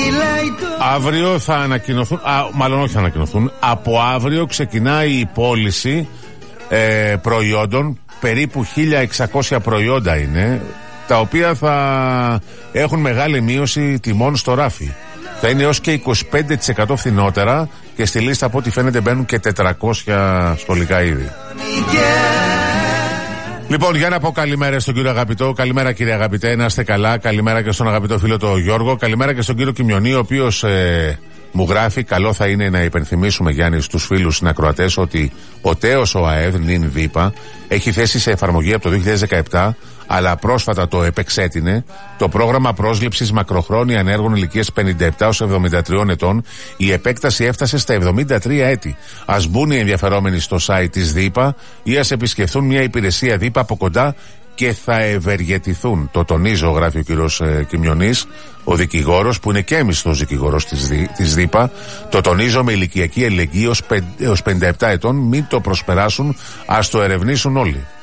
Αύριο θα ανακοινωθούν, μάλλον όχι θα ανακοινωθούν, από αύριο ξεκινάει η πώληση προϊόντων, περίπου 1.600 προϊόντα είναι, τα οποία θα έχουν μεγάλη μείωση τιμών στο ράφι. Θα είναι έως και 25% φθηνότερα και στη λίστα από ό,τι φαίνεται μπαίνουν και 400 στολικά είδη. Λοιπόν, για να πω καλημέρα στον κύριο Αγαπητό. Καλημέρα κύριε Αγαπητέ, να είστε καλά. Καλημέρα και στον αγαπητό φίλο τον Γιώργο. Καλημέρα και στον κύριο Κιμιονή, ο οποίος μου γράφει: καλό θα είναι να υπενθυμίσουμε, Γιάννη, στους φίλους συνακροατές ότι ο τέος ΟΑΕΔ νυν ΒΥΠΑ έχει θέσει σε εφαρμογή από το 2017, αλλά πρόσφατα το επεξέτεινε, το πρόγραμμα πρόσληψης μακροχρόνια ανέργων ηλικίας 57-73 ετών. Η επέκταση έφτασε στα 73 έτη. Ας μπουν οι ενδιαφερόμενοι στο site της ΔΥΠΑ ή ας επισκεφθούν μια υπηρεσία ΔΥΠΑ από κοντά και θα ευεργετηθούν. Το τονίζω, γράφει ο κύριος Κιμιονής, ο δικηγόρος, που είναι και μισθός δικηγόρος της ΔΥΠΑ. Το τονίζω με ηλικιακή ελεγγύη έως 57 ετών. Μην το προσπεράσουν, ας το ερευνήσουν όλοι.